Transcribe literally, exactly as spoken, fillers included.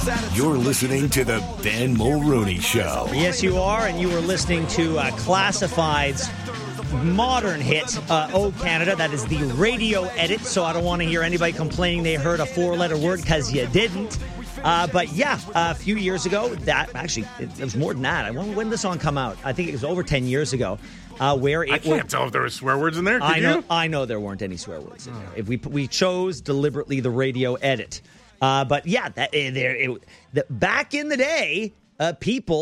You're listening to the Ben Mulrooney Show. Yes, you are, and you were listening to uh, Classified's modern hit, uh, Oh Canada. That is the radio edit, so I don't want to hear anybody complaining they heard a four-letter word, because you didn't. Uh, but yeah, a few years ago, that actually, it, it was more than that. When, when did the song come out? I think it was over ten years ago. Uh, where it I can't was, tell if there were swear words in there. Could I know, you? I know there weren't any swear words in there. If we we chose deliberately the radio edit, uh, but yeah, that there it, the, back in the day, uh, people.